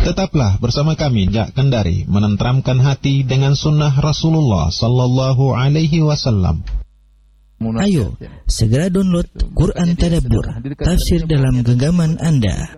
Tetaplah bersama kami Jak Kendari menenteramkan hati dengan sunnah Rasulullah Sallallahu Alaihi Wasallam. Ayo, segera download Quran Tadabbur, tafsir dalam genggaman Anda.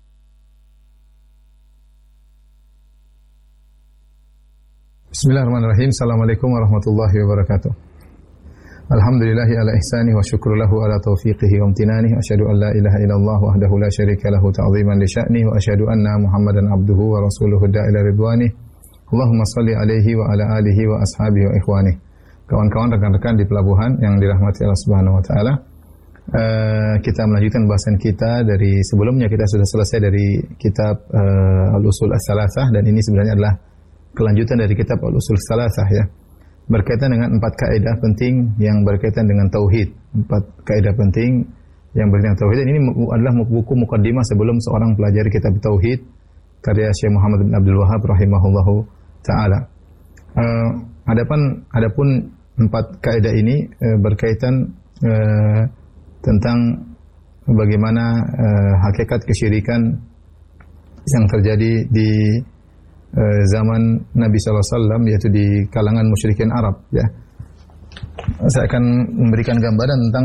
Bismillahirrahmanirrahim. Assalamualaikum warahmatullahi wabarakatuh. Alhamdulillahi ala ihsani wa syukru lahu ala taufiqihi wa amtinani. Asyhadu an la ilaha illallah wahdahu la syarika lahu ta'ziman li sya'ni wa asyhadu anna Muhammadan abduhu wa rasuluhu da'ila ridwani. Allahumma salli alaihi wa ala alihi wa ashabihi wa ikhwani. Kawan-kawan, rekan-rekan di pelabuhan yang dirahmati Allah Subhanahu wa taala. Kita melanjutkan bahasan kita dari sebelumnya. Kita sudah selesai dari kitab Al-Usul As-Salasah, dan ini sebenarnya adalah kelanjutan dari kitab Al-Usul As-Salasah, ya. Berkaitan dengan 4 kaidah penting yang berkaitan dengan tauhid. 4 kaidah penting yang berkaitan dengan tauhid. Dan ini adalah buku mukaddimah sebelum seorang pelajari kitab tauhid karya Syekh Muhammad bin Abdul Wahhab rahimahullahu taala. Adapun 4 kaidah ini berkaitan tentang bagaimana hakikat kesyirikan yang terjadi di zaman Nabi SAW, yaitu di kalangan musyrikin Arab, ya. Saya akan memberikan gambaran tentang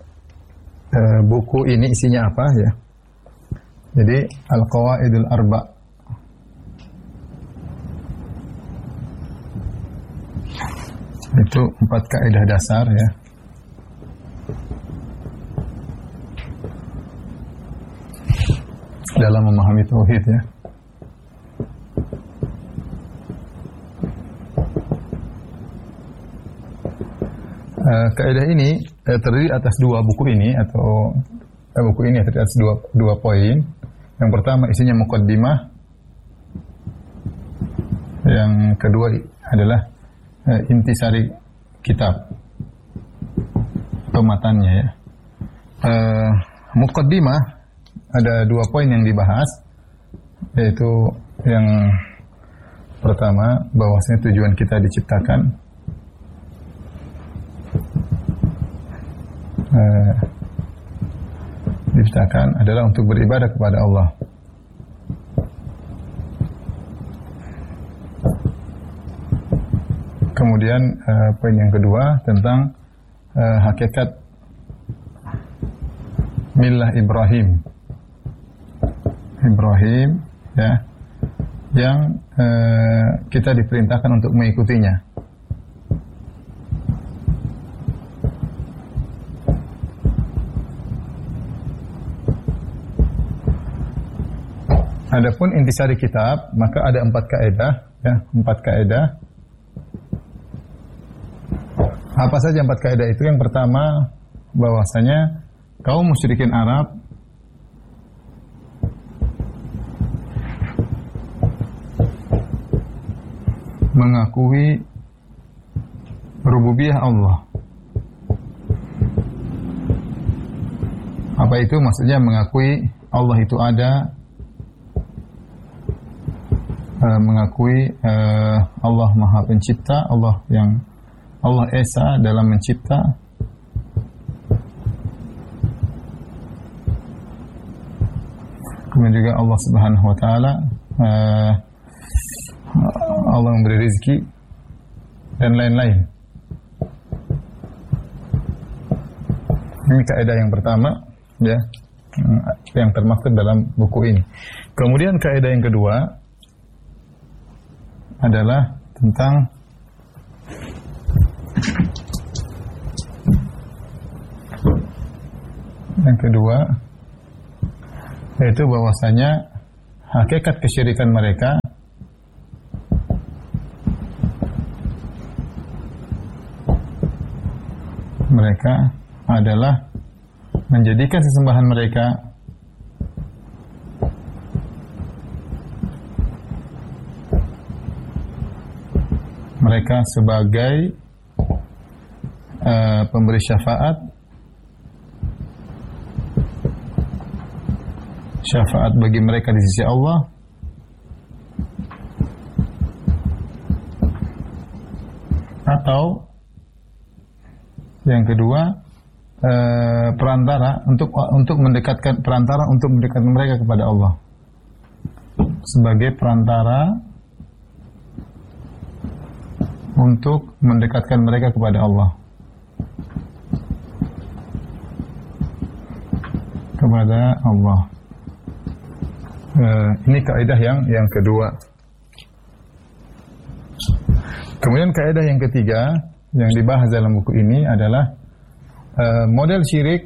buku ini isinya apa, ya. Jadi Al-Qawaidul Arba'. Itu 4 kaidah dasar, ya. Dalam memahami tauhid, ya. Kaidah ini terdiri atas 2 buku ini, atau buku ini terdiri atas dua poin. Yang pertama isinya muqaddimah. Yang kedua adalah intisari kitab, pematannya, ya. Muqaddimah ada 2 poin yang dibahas, yaitu yang pertama bahwasanya tujuan kita diciptakan adalah untuk beribadah kepada Allah. Kemudian poin yang kedua tentang hakikat millah Ibrahim, ya, yang kita diperintahkan untuk mengikutinya. Adapun intisari kitab, maka ada 4 kaidah, ya, 4 kaidah. Apa saja 4 kaidah itu? Yang pertama, bahwasanya kaum musyrikin Arab mengakui rububiyah Allah. Apa itu? Maksudnya mengakui Allah itu ada, mengakui Allah Maha Pencipta, Allah Esa dalam mencipta, kemudian juga Allah Subhanahu wa taala Allah memberi rezeki dan lain-lain. Ini kaidah yang pertama, ya, yang termaktub dalam buku ini. Kemudian kaidah yang kedua adalah tentang yaitu bahwasanya hakikat kesyirikan mereka adalah menjadikan sesembahan mereka sebagai pemberi syafaat bagi mereka di sisi Allah, atau yang kedua perantara untuk mendekatkan mereka kepada Allah. sebagai perantara untuk mendekatkan mereka kepada Allah. Ini kaidah yang kedua. Kemudian kaidah yang ketiga yang dibahas dalam buku ini adalah model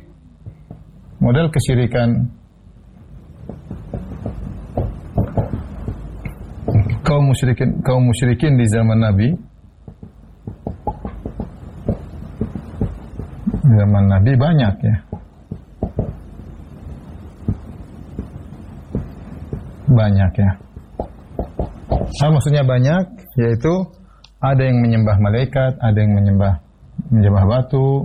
kesyirikan kaum musyrikin di zaman Nabi. Zaman Nabi banyak ya. Banyak ya. Maksudnya banyak, yaitu ada yang menyembah malaikat, ada yang menyembah batu,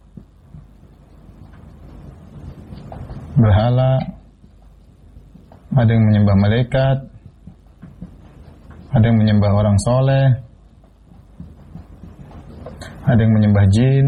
berhala, ada yang menyembah malaikat, ada yang menyembah orang soleh, ada yang menyembah jin,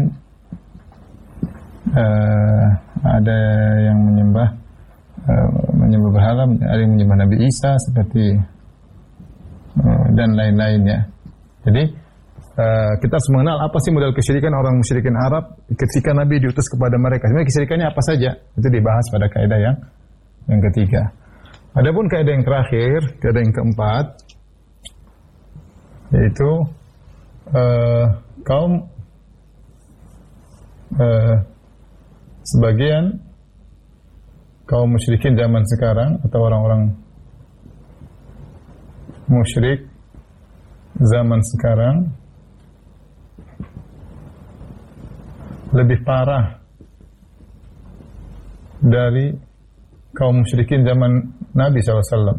ada yang menyembah berhala, ada yang menyembah Nabi Isa seperti dan lain-lainnya. Jadi kita harus mengenal apa sih model kesyirikan orang musyrikin Arab ketika Nabi diutus kepada mereka. Sebenarnya kesyirikannya apa saja? Itu dibahas pada kaidah yang ketiga. Adapun kaidah yang terakhir, kaidah yang keempat, yaitu sebagian kaum musyrikin zaman sekarang atau orang-orang musyrik zaman sekarang lebih parah dari kaum musyrikin zaman Nabi SAW.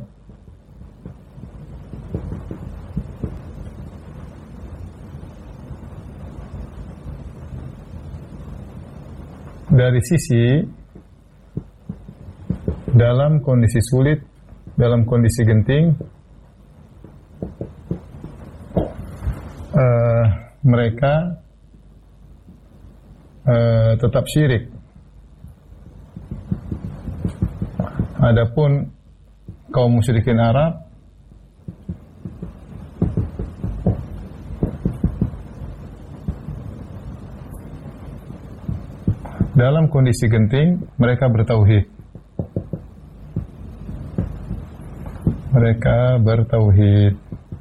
Dari sisi dalam kondisi sulit, dalam kondisi genting, mereka tetap syirik. Adapun kaum musyrikin Arab dalam kondisi genting mereka bertauhid. Mereka bertauhid.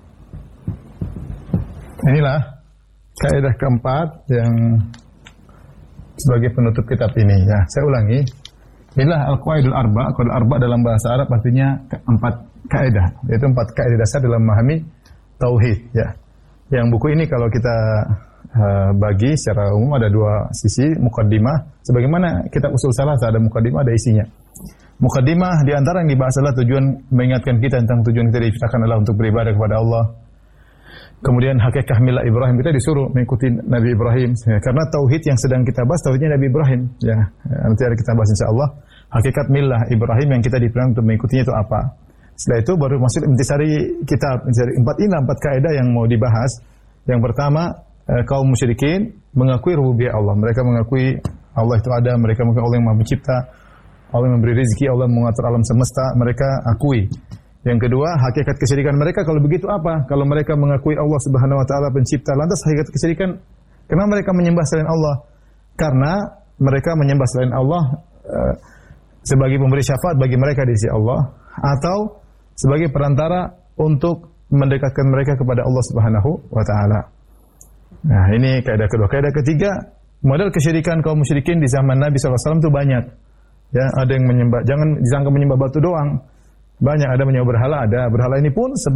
Inilah kaidah keempat yang sebagai penutup kitab ini. Ya, saya ulangi. Inilah al-qawaidul arba. Qawaidul arba dalam bahasa Arab artinya empat kaidah, yaitu empat kaidah dasar dalam memahami tauhid. Ya, yang buku ini kalau kita bagi secara umum ada dua sisi, muqaddimah. Sebagaimana kitab usul salasah ada muqaddimah, ada isinya. Muqaddimah di antara yang dibahas adalah tujuan mengingatkan kita tentang tujuan kita diciptakan adalah untuk beribadah kepada Allah. Kemudian hakikat milah Ibrahim, kita disuruh mengikuti Nabi Ibrahim. Ya, karena tauhid yang sedang kita bahas tauhidnya Nabi Ibrahim. Ya, nanti ada kita bahas insyaallah. Hakikat milah Ibrahim yang kita diperintahkan untuk mengikutinya itu apa? Setelah itu baru masuk intisari kitab. Empat kaidah yang mau dibahas. Yang pertama, kaum musyrikin mengakui rububiyah Allah. Mereka mengakui Allah itu ada, mereka mengakui Allah yang Maha Pencipta, Allah yang memberi rezeki, Allah yang mengatur alam semesta, mereka akui. Yang kedua, hakikat kesyirikan mereka kalau begitu apa? Kalau mereka mengakui Allah Subhanahu wa taala pencipta, lantas hakikat kesyirikan kenapa mereka menyembah selain Allah? Karena mereka menyembah selain Allah sebagai pemberi syafaat bagi mereka di sisi Allah atau sebagai perantara untuk mendekatkan mereka kepada Allah Subhanahu wa taala. Nah, ini kaidah kedua. Kaidah ketiga, model kesyirikan kaum musyrikin di zaman Nabi SAW itu banyak. Ya, ada yang menyembah, jangan disangka menyembah batu doang. Banyak, ada menyembah berhala, ada berhala ini pun